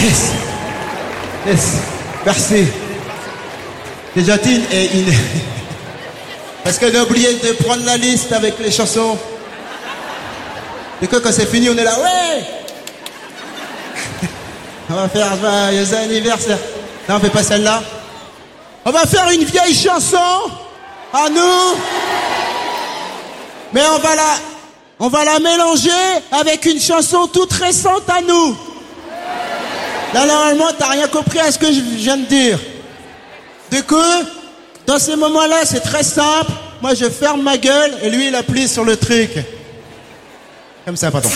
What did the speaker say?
Yes. Yes. Merci. Déjà, et il... Parce que j'ai oublié de prendre la liste avec les chansons. Et quand c'est fini, on est là, ouais. On va faire joyeux anniversaire. Non, on fait pas celle-là. On va faire une vieille chanson à nous. Mais on va la mélanger avec une chanson toute récente à nous. Là, normalement, t'as rien compris à ce que je viens de dire. Du coup, dans ces moments-là, c'est très simple. Moi, je ferme ma gueule et lui, il appuie sur le truc. Comme ça, pardon.